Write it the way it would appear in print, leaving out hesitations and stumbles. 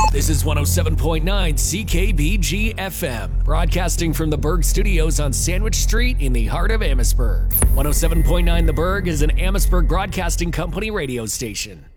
This is 107.9 CKBG FM, broadcasting from the Berg Studios on Sandwich Street in the heart of Amherstburg. 107.9 The Berg is an Amherstburg Broadcasting Company radio station.